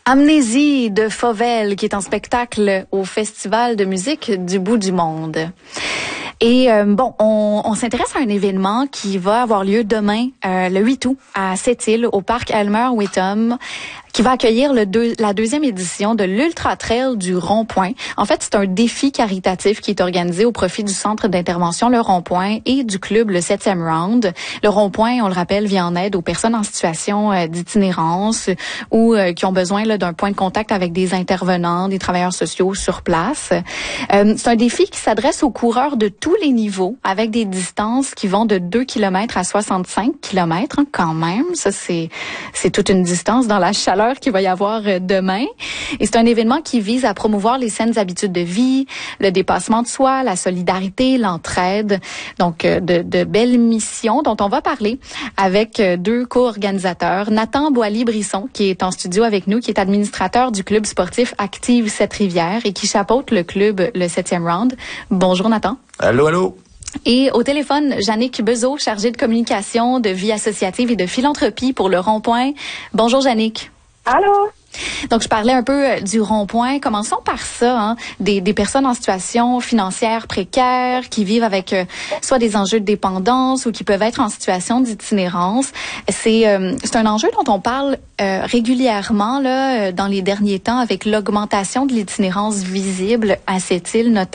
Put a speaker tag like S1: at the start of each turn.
S1: Amnésie de Fauvel, qui est en spectacle au Festival de musique du bout du monde. Et on s'intéresse à un événement qui va avoir lieu demain, le 8 août, à Sept-Îles, au parc Elmer-Witham, qui va accueillir la deuxième édition de l'Ultra Trail du Rond-Point. En fait, c'est un défi caritatif qui est organisé au profit du centre d'intervention Le Rond-Point et du club Le 7e Round. Le Rond-Point, on le rappelle, vient en aide aux personnes en situation d'itinérance ou qui ont besoin d'un point de contact avec des intervenants, des travailleurs sociaux sur place. C'est un défi qui s'adresse aux coureurs de tous les niveaux, avec des distances qui vont de 2 km à 65 km, quand même. Ça, c'est toute une distance dans la chaleur qu'il va y avoir demain. Et c'est un événement qui vise à promouvoir les saines habitudes de vie, le dépassement de soi, la solidarité, l'entraide. Donc, de belles missions dont on va parler avec deux co-organisateurs. Nathan Boily-Brisson, qui est en studio avec nous, qui est administrateur du club sportif Active Sept-Rivières et qui chapeaute le club Le 7e Round. Bonjour, Nathan.
S2: Allô, allô.
S1: Et au téléphone, Jannick Bezeau, chargée de communication, de vie associative et de philanthropie pour le Rond-Point. Bonjour, Jannick.
S3: Allô?
S1: Donc, je parlais un peu du Rond-Point. Commençons par ça, des personnes en situation financière précaire qui vivent avec soit des enjeux de dépendance ou qui peuvent être en situation d'itinérance. C'est un enjeu dont on parle régulièrement là dans les derniers temps avec l'augmentation de l'itinérance visible à cette île, notamment.